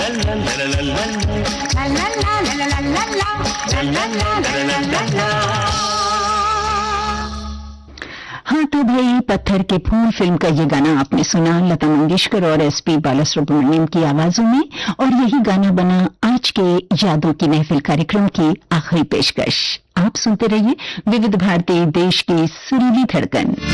हाँ तो भाई, पत्थर के फूल फिल्म का ये गाना आपने सुना लता मंगेशकर और एसपी बालासुब्रमण्यम की आवाजों में, और यही गाना बना आज के यादों की महफिल कार्यक्रम की आखिरी पेशकश। आप सुनते रहिए विविध भारती, देश की सुरीली धड़कन।